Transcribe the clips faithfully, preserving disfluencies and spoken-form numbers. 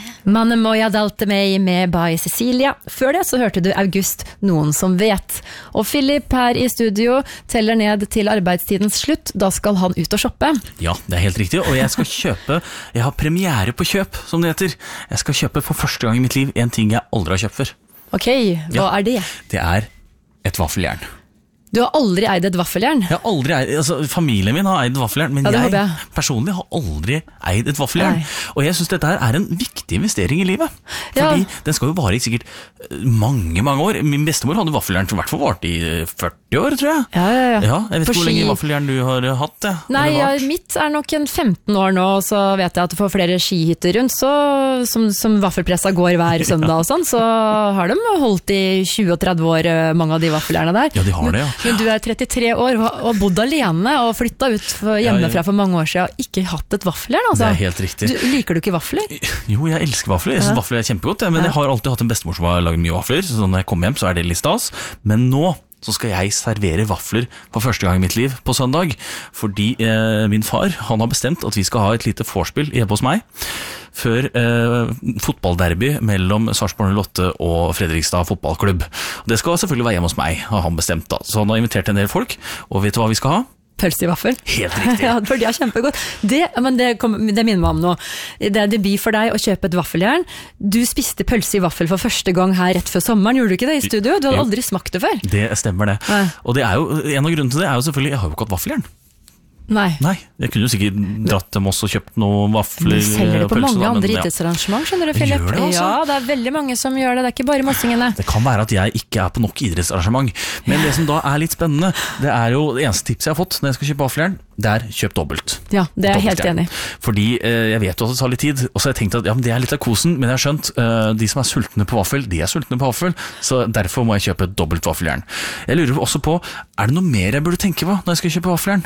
Mannen må jeg dalte meg med by Cecilia. Før det så hørte du August, noen som vet. Og Philip her i studio teller ned til arbeidstidens slutt. Da skal han ut og shoppe. Ja, det er helt riktig. Og jeg skal kjøpe, jeg har premiere på kjøp, som det heter. Jeg skal kjøpe for første gang i mitt liv en ting jeg aldri har kjøpt før. Ok, hva Ja, er det? Det er et vaffeljern. Du har aldri eid et vaffeljern? Jeg har aldri eid, altså familien min har eid et vaffeljern, men Ja, det jeg, håper jeg. personlig har aldri eid et vaffeljern. Nei. Og jeg synes dette her er en viktig investering i livet. Ja. Fordi den skal jo vare i sikkert eh, mange, mange år. Min bestemor hadde vaffeljern som i hvert fall vart i eh, førti år, tror jeg. Ja, ja, ja. Ja, jeg vet På ikke hvor lenge ski- vaffeljern du har eh, hatt, ja. Nei, eller ja, vart. mitt er nok en femten år nå, og så vet jeg at du får flere skihytter rundt, så, som, som vaffelpressa går hver søndag og sånn, så har de holdt i tjue og tretti år, eh, mange av de vaffeljerne der. Ja, de har det, ja. Men du er trettitre år og og bodd alene og flyttet ut for- hjemmefra for mange år siden og ikke hatt et vaffeljern, altså. Det er helt riktig. Du, liker du ikke vafler? Jo, jeg elsker vafler. Jeg synes vafler er kjempegodt, ja, men jeg har alltid hatt en bestemor som har laget mye vafler, så når jeg kommer hjem så er det litt stas. Men nå så skal jeg servere vafler for første gang i mitt liv på søndag, fordi eh, min far, han har bestemt at vi skal ha et lite vorspiel hjemme hos meg, før eh, fotballderby mellom Sarpsborg null åtte og Fredrikstad fotballklubb. Og det skal selvfølgelig være hjemme hos meg, har han bestemt da. Så han har invitert en del folk, og vet du hva vi skal ha? Pølse i vaffel? Helt riktig. Ja, for det er kjempegodt. Det, men det, kom, det minner meg om noe. Det er debut for deg å kjøpe et vaffeljern. Du spiste pølse i vaffel for første gang her rett før sommeren, gjorde du ikke det i studio? Du hadde Jo. aldri smakt det før. Det stemmer det. Nei. Og det er jo, en av grunnene til det er jo selvfølgelig, jeg har jo ikke hatt vaffeljern. Nei. Nei, jeg kunne jo sikkert dratt til Moss og kjøpt noen vafler. De selger det og på pølse, mange da, men andre ja. idrettsarrangement, skjønner du, De Philip? gjør det, altså? Ja, det er veldig mange som gjør det, det er ikke bare mossingene. Det kan være at jeg ikke er på nok idrettsarrangement, men det som da er litt spennende, det er jo det eneste tipset jeg har fått når jeg skal kjøpe vaffeljern, det er kjøp dobbelt. Ja, det er jeg helt Dobbeltjern. enig i. Fordi eh, jeg vet jo at det tar litt tid, og så har jeg tenkt at ja, men det er litt av kosen, men jeg har skjønt, eh, de som er sultne på vaffel, de er sultne på vaffel, så derfor må jeg kjøpe et dobbelt vaffeljern. Jeg lurer også på, er det noe mer jeg burde tenke på når jeg skal kjøpe vaffeljern?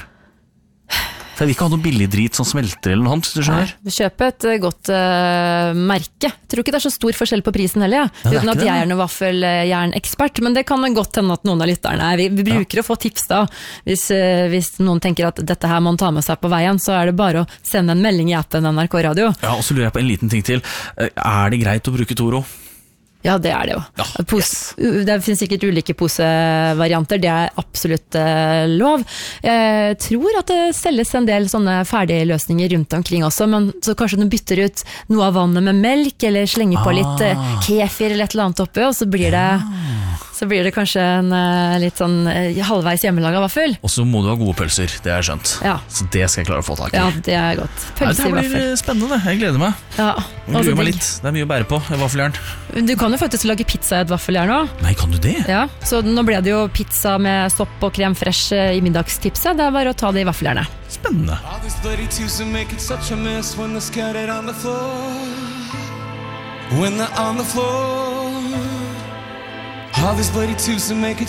For jeg vil ikke ha noe billig drit som smelter eller noe annet, hvis du skjønner. Du kjøper et eh, godt uh, merke. Jeg tror ikke det er så stor forskjell på prisen heller, ja. Ja, det er Uten ikke at det, jeg er noen vaffeljernekspert, men det kan godt hende at noen av lytterne er. Vi, vi bruker å få tips da. Hvis, uh, hvis noen tenker at dette her må man ta med seg på veien, så er det bare å sende en melding i appen N R K Radio. Ja, og så lurer jeg på en liten ting til. Eh, Er det greit å bruke Toro? Ja, det er det jo. Ja, Pos, Det finnes sikkert ulike posevarianter, det er absolutt eh, lov. Jeg tror at det selges en del sånne ferdige løsninger rundt omkring også, men så kanskje du bytter ut noe av vannet med melk, eller slenger på Ah. litt eh, kefir eller et eller annet oppi, og så blir det, så blir det kanskje en eh, litt sånn eh, halvveis hjemmelaget vaffel. Og så må du ha gode pølser, det har jeg skjønt. Ja. Så det skal jeg klare å få tak i. Ja, det er godt. Nei, Pølse det i blir vaffel. spennende, jeg gleder meg. Ja, Jeg og så gruer meg digg. litt, det er mye å bære på, vaffeljern. Du kan jo faktisk lage pizza i et vaffeljern nå. Nei, kan du det? Ja, så nå ble det jo pizza med sopp og krem fresh eh, i middagstipset. Det er bare å ta det i vaffeljernet. Spennende. All these bloody twos are making such a mess when they're scattered on the floor. When they're on the floor. All these bloody twos are making